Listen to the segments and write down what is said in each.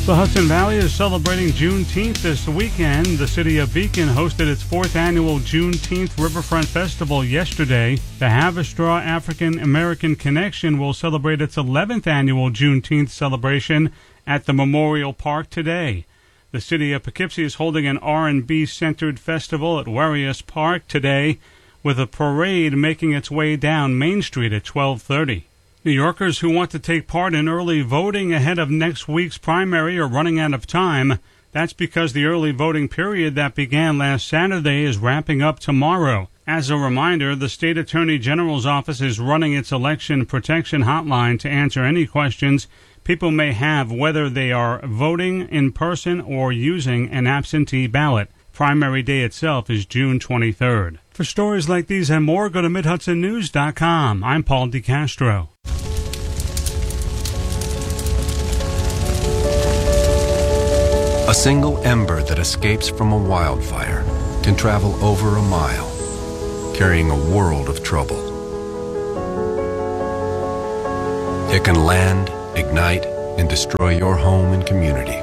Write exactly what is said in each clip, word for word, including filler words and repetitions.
The Hudson Valley is celebrating Juneteenth this weekend. The city of Beacon hosted its fourth annual Juneteenth Riverfront Festival yesterday. The Haverstraw African American Connection will celebrate its eleventh annual Juneteenth celebration at the Memorial Park today. The city of Poughkeepsie is holding an R and B-centered festival at Warius Park today, with a parade making its way down Main Street at twelve thirty. New Yorkers who want to take part in early voting ahead of next week's primary are running out of time. That's because the early voting period that began last Saturday is wrapping up tomorrow. As a reminder, the State Attorney General's office is running its election protection hotline to answer any questions people may have whether they are voting in person or using an absentee ballot. Primary day itself is June twenty-third. For stories like these and more, go to mid hudson news dot com. I'm Paul DeCastro. A single ember that escapes from a wildfire can travel over a mile, carrying a world of trouble. It can land, ignite, and destroy your home and community.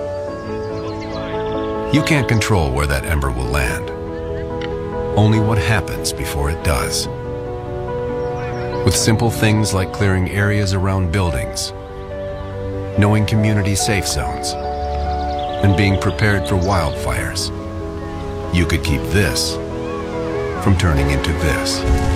You can't control where that ember will land, only what happens before it does. With simple things like clearing areas around buildings, knowing community safe zones, and being prepared for wildfires, you could keep this from turning into this.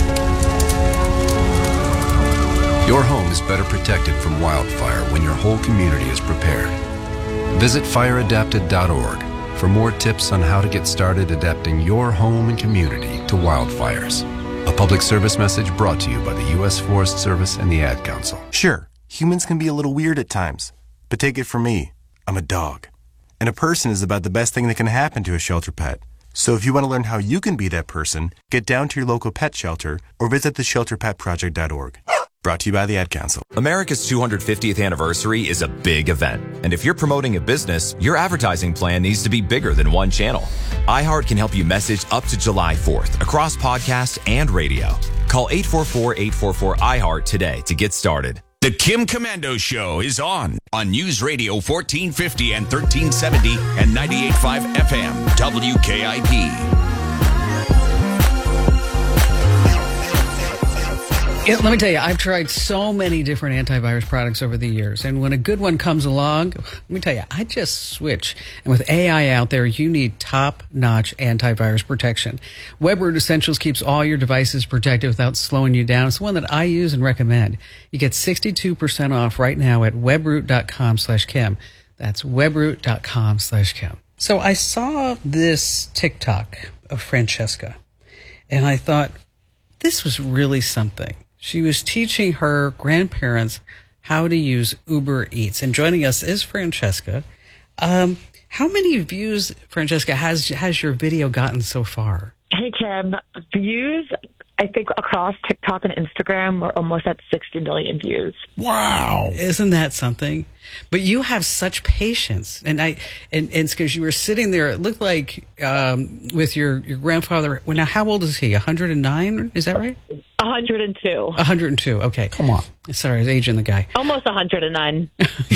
Your home is better protected from wildfire when your whole community is prepared. Visit fire adapted dot org for more tips on how to get started adapting your home and community to wildfires. A public service message brought to you by the U S Forest Service and the Ad Council. Sure, humans can be a little weird at times, but take it from me, I'm a dog. And a person is about the best thing that can happen to a shelter pet. So if you want to learn how you can be that person, get down to your local pet shelter or visit the shelter pet project dot org. Brought to you by the Ad Council. America's two hundred fiftieth anniversary is a big event. And if you're promoting a business, your advertising plan needs to be bigger than one channel. iHeart can help you message up to July fourth across podcast and radio. Call eight four four, eight four four, I HEART today to get started. The Kim Komando Show is on on News Radio fourteen fifty and thirteen seventy and ninety-eight point five F M W K I P. Yeah, let me tell you, I've tried so many different antivirus products over the years, and when a good one comes along, let me tell you, I just switch. And with A I out there, you need top-notch antivirus protection. WebRoot Essentials keeps all your devices protected without slowing you down. It's the one that I use and recommend. You get sixty-two percent off right now at webroot dot com slash Kim. That's webroot dot com slash Kim. So I saw this TikTok of Francesca, and I thought, this was really something. She was teaching her grandparents how to use Uber Eats. And joining us is Francesca. Um, how many views, Francesca, has has your video gotten so far? Hey, Kim. Views, I think across TikTok and Instagram, we're almost at sixty million views. Wow. Isn't that something? But you have such patience. And I and, and it's because you were sitting there, it looked like um, with your, your grandfather. Well, now, how old is he? one hundred nine? Is that right? one hundred two. one hundred two. Okay. Come on. Sorry, I was aging the guy. Almost one hundred nine.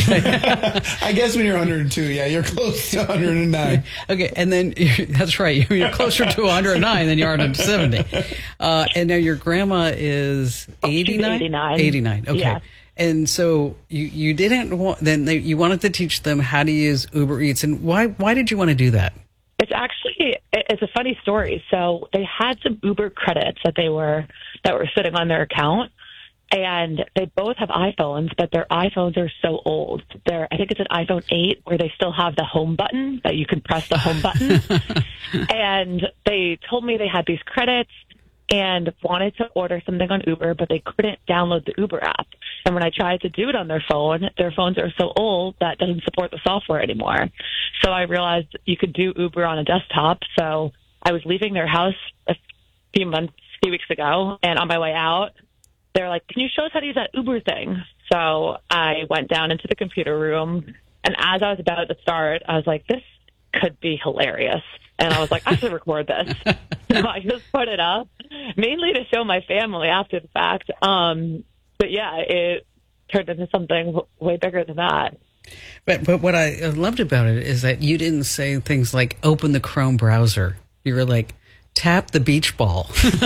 I guess when you're one hundred two, yeah, you're close to one hundred nine. Okay, and then that's right. You're closer to one hundred nine than you are to seventy. Uh, and now your grandma is eighty-nine? eighty-nine. eighty-nine. Okay. Yeah. And so you, you didn't want, then they, you wanted to teach them how to use Uber Eats. And why why did you want to do that? It's actually, it's a funny story. So they had some Uber credits that they were, that were sitting on their account. And they both have iPhones, but their iPhones are so old. They're, I think it's an iPhone eight where they still have the home button, that you can press the home button. And they told me they had these credits and wanted to order something on Uber, but they couldn't download the Uber app. And when I tried to do it on their phone, their phones are so old that doesn't support the software anymore. So I realized you could do Uber on a desktop. So I was leaving their house a few months, a few weeks ago, and on my way out, they're like, can you show us how to use that Uber thing? So I went down into the computer room, and as I was about to start, I was like, this could be hilarious. And I was like, I should record this. So I just put it up, mainly to show my family after the fact. Um, but yeah, it turned into something w- way bigger than that. But but what I loved about it is that you didn't say things like open the Chrome browser. You were like, tap the beach ball.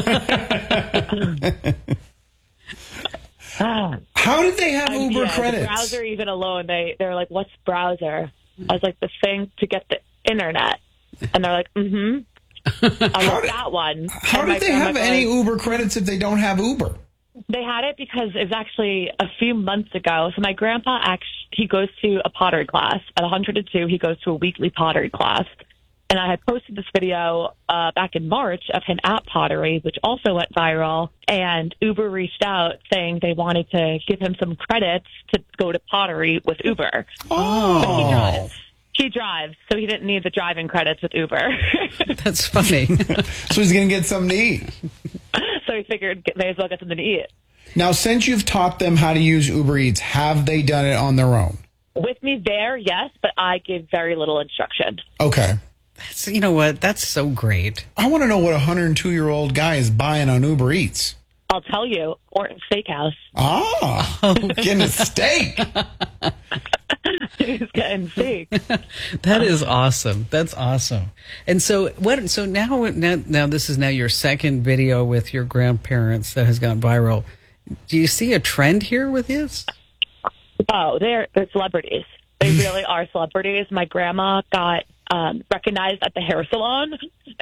How did they have And, Uber yeah, credits? The browser, even alone, they they're like, "What's browser?" I was like, "The thing to get the internet," and they're like, "Mm-hmm." I like that one. How And did my they grandma have goes, any Uber credits if they don't have Uber? They had it because it was actually a few months ago. So my grandpa, actually, he goes to a pottery class. At one hundred two, he goes to a weekly pottery class. And I had posted this video uh, back in March of him at pottery, which also went viral. And Uber reached out saying they wanted to give him some credits to go to pottery with Uber. Oh. But he drives. He drives, so he didn't need the driving credits with Uber. That's funny. So he's going to get something to eat. So he figured may as well get something to eat. Now, since you've taught them how to use Uber Eats, have they done it on their own? With me there, yes, but I give very little instruction. Okay. That's, you know what? That's so great. I want to know what a one hundred two-year-old guy is buying on Uber Eats. I'll tell you, Orton Steakhouse. Ah, getting a steak. He's getting steak. That is awesome. That's awesome. And so what? So now, now, now this is now your second video with your grandparents that has gone viral. Do you see a trend here with this? Oh, they're they're celebrities. They really are celebrities. My grandma got um, recognized at the hair salon.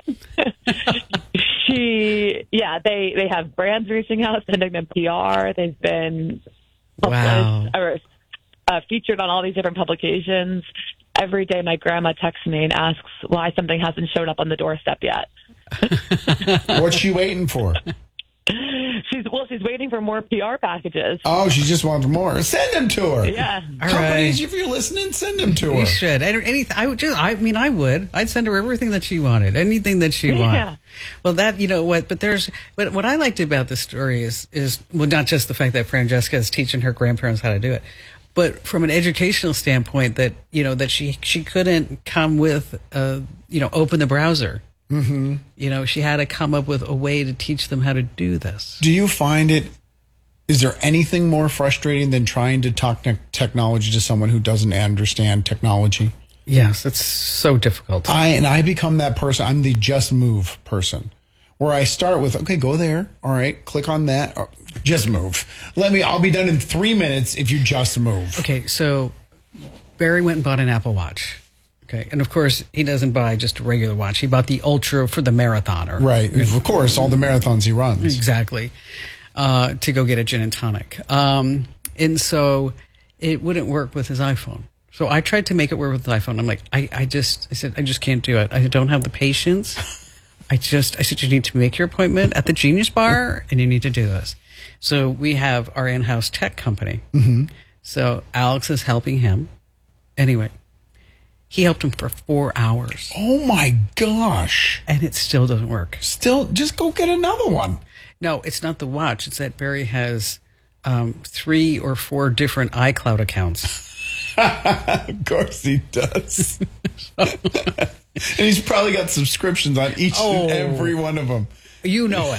she, yeah, they they have brands reaching out, sending them P R. They've been Wow. or, uh, featured on all these different publications. Every day, my grandma texts me and asks why something hasn't showed up on the doorstep yet. What's she waiting for? She's well, she's waiting for more P R packages. Oh, she just wants more. Send them to her. Yeah. All Companies, right. if you're listening, send them to her. You should. I, don't- anything, I would just. I mean, I would. I'd send her everything that she wanted, anything that she wanted. Yeah. Well, that you know what. But there's. But what I liked about this story is is well, not just the fact that Francesca is teaching her grandparents how to do it, but from an educational standpoint, that you know that she she couldn't come with uh you know open the browser. Mm-hmm. You know, she had to come up with a way to teach them how to do this. Do you find it, is there anything more frustrating than trying to talk ne- technology to someone who doesn't understand technology? Yes, it's so difficult. I and I become that person. I'm the just move person, where I start with, okay, go there. All right, click on that. Or, just move. Let me. I'll be done in three minutes if you just move. Okay, so Barry went and bought an Apple Watch. Okay, and of course he doesn't buy just a regular watch. He bought the Ultra for the marathoner. Right. Of course, all the marathons he runs. Exactly. Uh, to go get a gin and tonic. Um, and so it wouldn't work with his iPhone. So I tried to make it work with his iPhone. I'm like, I, I just, I said, I just can't do it. I don't have the patience. I just, I said, you need to make your appointment at the Genius Bar and you need to do this. So we have our in-house tech company. Mm-hmm. So Alex is helping him. Anyway, he helped him for four hours. Oh my gosh. And it still doesn't work. Still, just go get another one. No, it's not the watch. It's that Barry has um, three or four different iCloud accounts. Of course he does. And he's probably got subscriptions on each Oh. and every one of them. You know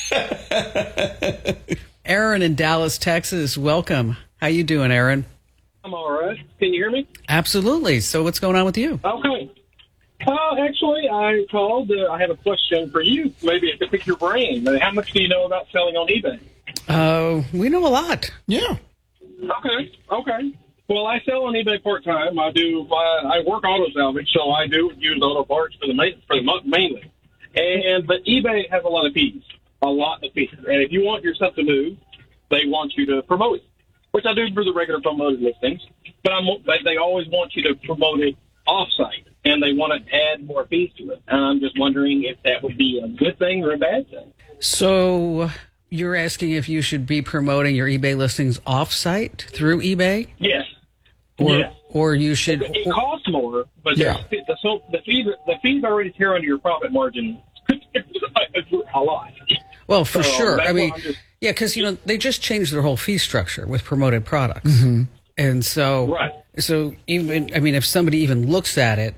it. Aaron in Dallas, Texas, welcome. How you doing, Aaron? I'm all right. Can you hear me? Absolutely. So what's going on with you? Okay. Uh, actually, I called. Uh, I have a question for you. Maybe I could pick your brain. Uh, How much do you know about selling on eBay? Uh, we know a lot. Yeah. Okay. Okay. Well, I sell on eBay part time. I do. Uh, I work auto salvage, so I do use auto parts for the main, for the mo- mainly. And but eBay has a lot of fees, a lot of fees. And if you want your stuff to move, they want you to promote it, which I do for the regular promoted listings. But I'm, but they always want you to promote it off-site, and they want to add more fees to it. And I'm just wondering if that would be a good thing or a bad thing. So you're asking if you should be promoting your eBay listings off-site through eBay? Yes. Or, yes. or you should... It, it costs more, but Yeah. the, the, so the fees the fees already tear under your profit margin a lot. Well, for So sure. that's I mean, what I'm just- yeah, because, you know, they just changed their whole fee structure with promoted products. Mm-hmm. And so, Right. so even, I mean, if somebody even looks at it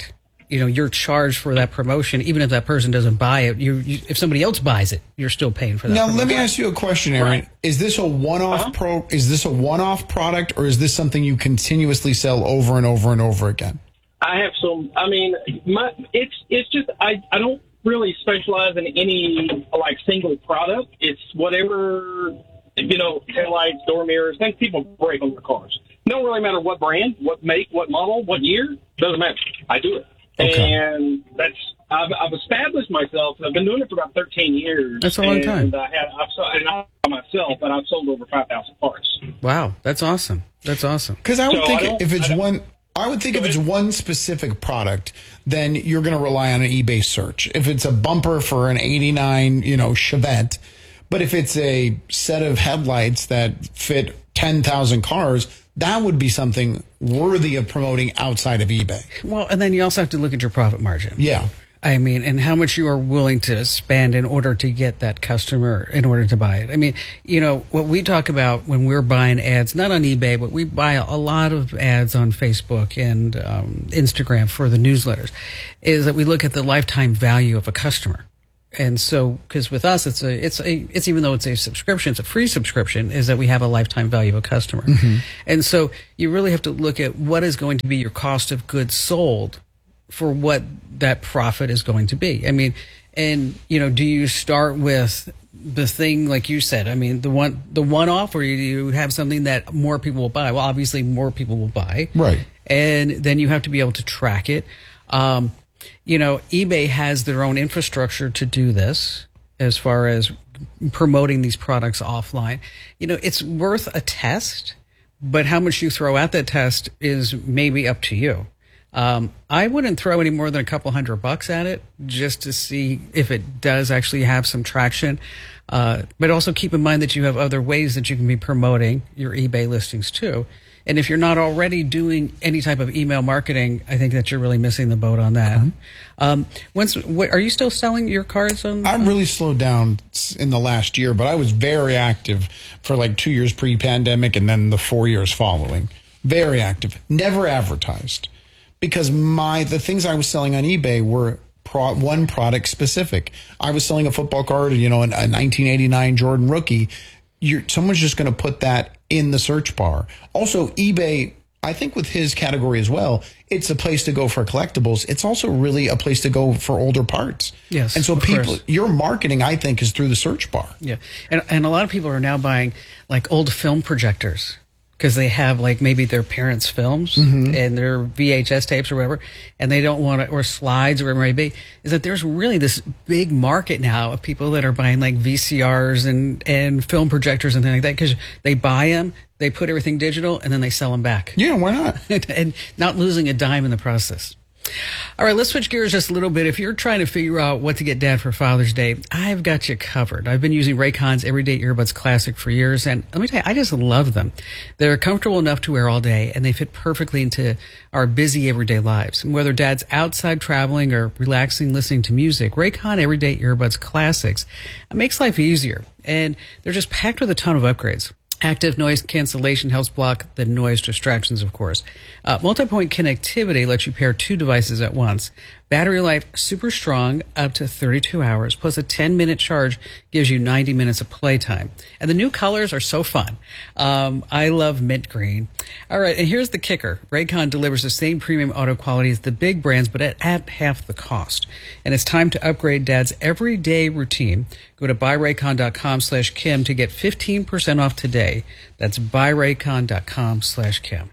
you know, you're charged for that promotion, even if that person doesn't buy it. You, you if somebody else buys it, you're still paying for that. Now, promotion. let me ask you a question, Aaron. Right. Is this a one-off Uh-huh. pro? Is this a one-off product, or is this something you continuously sell over and over and over again? I have some. I mean, my it's it's just I I don't really specialize in any like single product. It's whatever, you know, taillights, door mirrors, things people break on their cars. It don't really matter what brand, what make, what model, what year. Doesn't matter. I do it, Okay. and that's I've, I've established myself. I've been doing it for about thirteen years. That's a long and time. I have I've sold, and I myself, and I've sold over five thousand parts. Wow, that's awesome. That's awesome. Because I would So think I don't- if it's I don't- one, I would think if it's one specific product, then you're going to rely on an eBay search. If it's a bumper for an eighty-nine, you know, Chevette, but if it's a set of headlights that fit ten thousand cars, that would be something worthy of promoting outside of eBay. Well, and then you also have to look at your profit margin. Yeah. I mean, and how much you are willing to spend in order to get that customer in order to buy it. I mean, you know, what we talk about when we're buying ads, not on eBay, but we buy a lot of ads on Facebook and um, Instagram for the newsletters, is that we look at the lifetime value of a customer. And so, because with us, it's a, it's a, it's even though it's a subscription, it's a free subscription, is that we have a lifetime value of a customer. And so you really have to look at what is going to be your cost of goods sold for what that profit is going to be. I mean, and you know, do you start with the thing like you said? I mean, the one the one off, or do you have something that more people will buy? Well, obviously, more people will buy, Right. And then you have to be able to track it. Um, you know, eBay has their own infrastructure to do this as far as promoting these products offline. You know, it's worth a test, but how much you throw at that test is maybe up to you. Um, I wouldn't throw any more than a couple hundred bucks at it just to see if it does actually have some traction. Uh, but also keep in mind that you have other ways that you can be promoting your eBay listings too. And if you're not already doing any type of email marketing, I think that you're really missing the boat on that. Um, once, what, are you still selling your cars on? I'm really slowed down in the last year, but I was very active for like two years pre-pandemic and then the four years following. Very active. Never advertised. Because my the things I was selling on eBay were pro, one product specific. I was selling a football card, you know, a nineteen eighty-nine Jordan rookie. You're, someone's just going to put that in the search bar. Also, eBay, I think with his category as well, it's a place to go for collectibles. It's also really a place to go for older parts. Yes, and so of people, course. Your marketing, I think, is through the search bar. Yeah, and and a lot of people are now buying like old film projectors, because they have like maybe their parents' films Mm-hmm. and their V H S tapes or whatever, and they don't want to, or slides or whatever it may be, is that there's really this big market now of people that are buying like V C Rs and, and film projectors and things like that, because they buy them, they put everything digital, and then they sell them back. Yeah, why not? And not losing a dime in the process. All right, let's switch gears just a little bit. If you're trying to figure out what to get Dad for Father's Day, I've got you covered. I've been using Raycon's Everyday Earbuds Classic for years, and let me tell you, I just love them. They're comfortable enough to wear all day, and they fit perfectly into our busy everyday lives. And whether Dad's outside traveling or relaxing listening to music, Raycon Everyday Earbuds Classics makes life easier, and they're just packed with a ton of upgrades. Active noise cancellation helps block the noise distractions, of course. Uh, multi-point connectivity lets you pair two devices at once. Battery life super strong, up to thirty-two hours, plus a ten-minute charge gives you ninety minutes of playtime. And the new colors are so fun. Um, I love mint green. All right, and here's the kicker. Raycon delivers the same premium audio quality as the big brands, but at, at half the cost. And it's time to upgrade Dad's everyday routine. Go to buyraycon.com slash Kim to get fifteen percent off today. That's buyraycon.com slash Kim.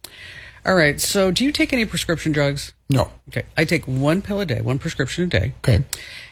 All right, so do you take any prescription drugs? No. Okay, I take one pill a day, one prescription a day. Okay.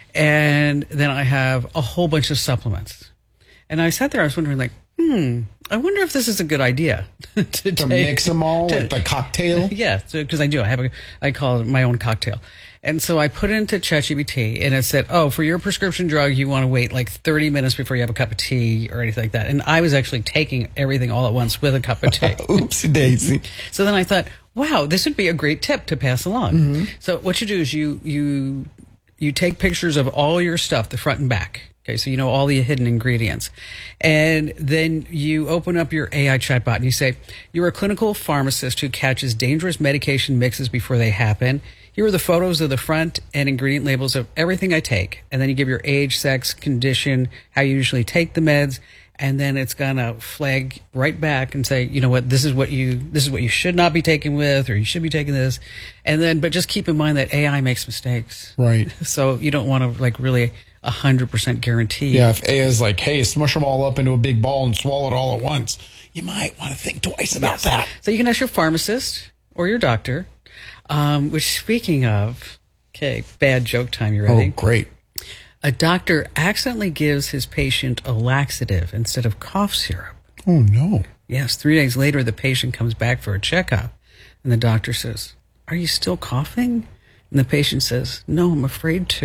And then I have a whole bunch of supplements. And I sat there, I was wondering, like, hmm, I wonder if this is a good idea. to To take, mix them all, to- like the cocktail? Yeah, because I do. I have a, I call it my own cocktail. And so I put it into ChatGPT, and it said, oh, for your prescription drug, you want to wait like thirty minutes before you have a cup of tea or anything like that. And I was actually taking everything all at once with a cup of tea. Oopsie daisy. So then I thought, wow, this would be a great tip to pass along. Mm-hmm. So what you do is you you you take pictures of all your stuff, the front and back, Okay, so you know all the hidden ingredients. And then you open up your A I chatbot and you say, you're a clinical pharmacist who catches dangerous medication mixes before they happen. Here are the photos of the front and ingredient labels of everything I take. And then you give your age, sex, condition, how you usually take the meds. And then it's going to flag right back and say, you know what, this is what you, this is what you should not be taking with, or you should be taking this. And then, but just keep in mind that A I makes mistakes. Right. So you don't want to like really a hundred percent guarantee. Yeah. If A I is like, hey, smush them all up into a big ball and swallow it all at once, you might want to think twice about Yes. that. So you can ask your pharmacist or your doctor, um, which speaking of, okay, bad joke time. You ready? Oh, great. A doctor accidentally gives his patient a laxative instead of cough syrup. Oh, no. Yes, three days later, the patient comes back for a checkup, and the doctor says, are you still coughing? And the patient says, no, I'm afraid to.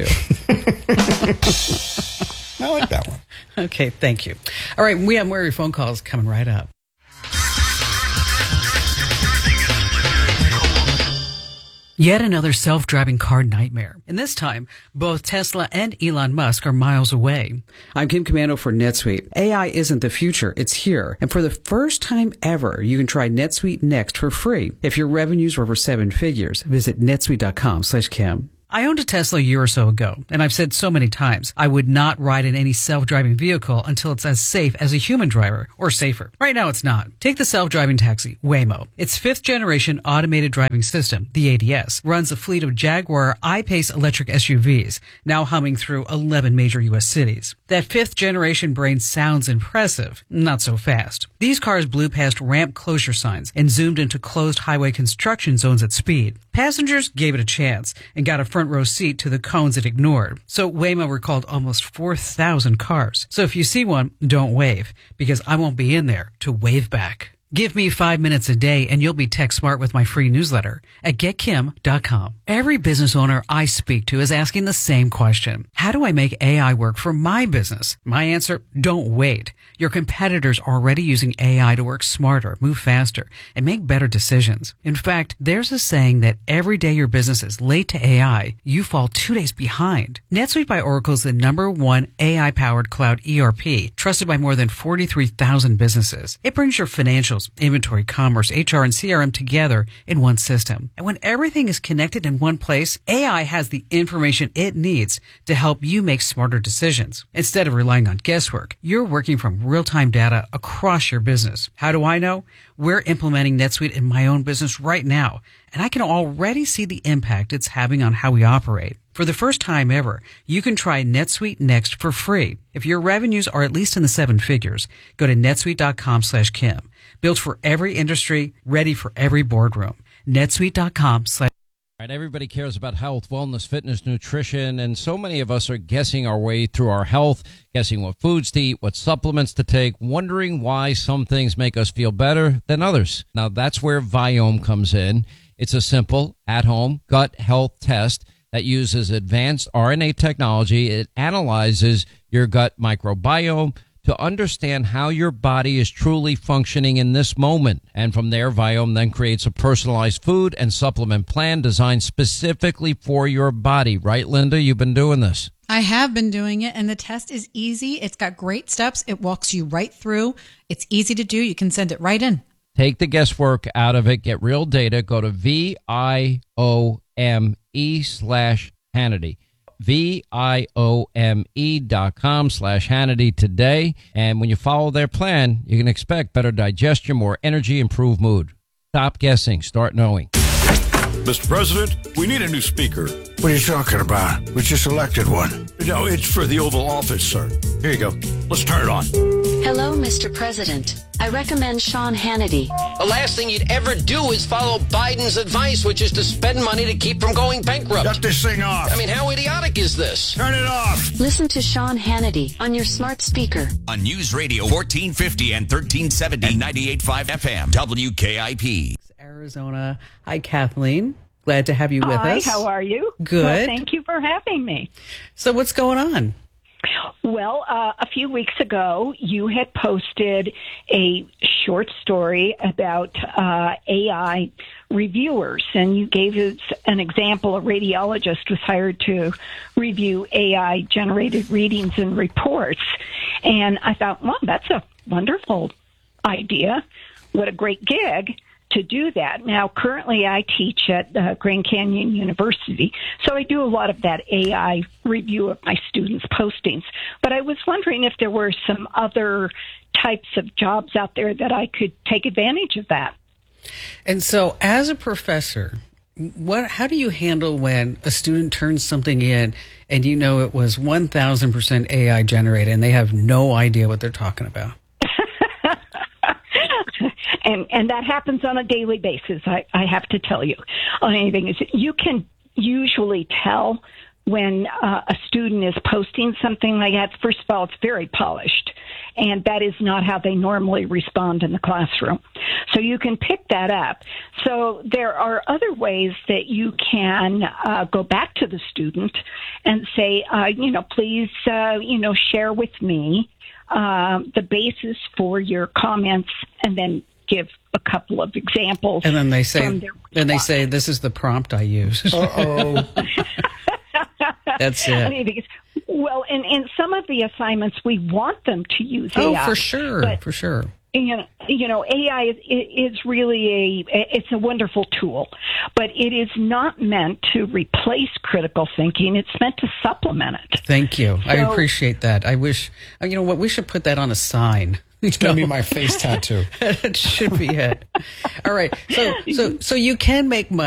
I like that one. Okay, thank you. All right, we have more of your phone calls coming right up. Yet another self-driving car nightmare. And this time, both Tesla and Elon Musk are miles away. I'm Kim Commando for NetSuite. A I isn't the future, it's here. And for the first time ever, you can try NetSuite Next for free. If your revenues were over seven figures, visit netsuite.com slash Kim. I owned a Tesla a year or so ago, and I've said so many times, I would not ride in any self-driving vehicle until it's as safe as a human driver, or safer. Right now it's not. Take the self-driving taxi, Waymo. Its fifth-generation automated driving system, the A D S, runs a fleet of Jaguar I-Pace electric S U Vs, now humming through eleven major U S cities. That fifth-generation brain sounds impressive, not so fast. These cars blew past ramp closure signs and zoomed into closed highway construction zones at speed. Passengers gave it a chance and got a front row seat to the cones it ignored. So Waymo recalled almost four thousand cars. So if you see one, don't wave, because I won't be in there to wave back. Give me five minutes a day and you'll be tech smart with my free newsletter at get kim dot com. Every business owner I speak to is asking the same question. How do I make A I work for my business? My answer, don't wait. Your competitors are already using A I to work smarter, move faster, and make better decisions. In fact, there's a saying that every day your business is late to A I, you fall two days behind. NetSuite by Oracle is the number one A I-powered cloud E R P, trusted by more than forty-three thousand businesses. It brings your financials, inventory, commerce, H R, and C R M together in one system. And when everything is connected in one place, A I has the information it needs to help you make smarter decisions. Instead of relying on guesswork, you're working from real-time data across your business. How do I know? We're implementing NetSuite in my own business right now, and I can already see the impact it's having on how we operate. For the first time ever, you can try NetSuite Next for free. If your revenues are at least in the seven figures, go to netsuite.com slash Kim. Built for every industry, ready for every boardroom. netsuite.com slash Right, everybody cares about health, wellness, fitness, nutrition, and so many of us are guessing our way through our health, guessing what foods to eat, what supplements to take, wondering why some things make us feel better than others. Now, that's where Viome comes in. It's a simple, at-home gut health test that uses advanced R N A technology. It analyzes your gut microbiome to understand how your body is truly functioning in this moment. And from there, Viome then creates a personalized food and supplement plan designed specifically for your body. Right, Linda? You've been doing this. I have been doing it, and the test is easy. It's got great steps. It walks you right through. It's easy to do. You can send it right in. Take the guesswork out of it. Get real data. Go to V I O M E slash Hannity. V-I-O-M-E dot com slash Hannity today. And when you follow their plan, you can expect better digestion, more energy, improved mood. Stop guessing. Start knowing. Mister President, we need a new speaker. What are you talking about? We just elected one. No, it's for the Oval Office, sir. Here you go. Let's turn it on. Hello, Mister President. I recommend Sean Hannity. The last thing you'd ever do is follow Biden's advice, which is to spend money to keep from going bankrupt. Shut this thing off. I mean, how idiotic is this? Turn it off. Listen to Sean Hannity on your smart speaker. On News Radio fourteen fifty and thirteen seventy and ninety-eight point five F M, W K I P. Arizona. Hi, Kathleen. Glad to have you with Hi, us. how are you? Good. Well, thank you for having me. So what's going on? Well, uh, a few weeks ago, you had posted a short story about uh, A I reviewers, and you gave us an example. A radiologist was hired to review A I-generated readings and reports. And I thought, well, that's a wonderful idea. What a great gig to do that. Now, currently I teach at uh, Grand Canyon University, so I do a lot of that A I review of my students' postings. But I was wondering if there were some other types of jobs out there that I could take advantage of that. And so, as a professor, what? How do you handle when a student turns something in and you know it was one thousand percent A I generated and they have no idea what they're talking about? And and that happens on a daily basis, I, I have to tell you. On anything is you can usually tell when uh, a student is posting something like that. First of all, it's very polished, and that is not how they normally respond in the classroom. So you can pick that up. So there are other ways that you can uh, go back to the student and say, uh, you know, please, uh, you know, share with me uh, the basis for your comments, and then give a couple of examples. And then they say, from their then they say, this is the prompt I use. Uh-oh. That's it. Well, in, in some of the assignments, we want them to use oh, A I. Oh, for sure, but, for sure. You know, you know, A I is, is really a, it's a wonderful tool, but it is not meant to replace critical thinking. It's meant to supplement it. Thank you. So, I appreciate that. I wish, you know what, we should put that on a sign. It's going to be my face tattoo. It should be it. All right. So, so, so you can make money.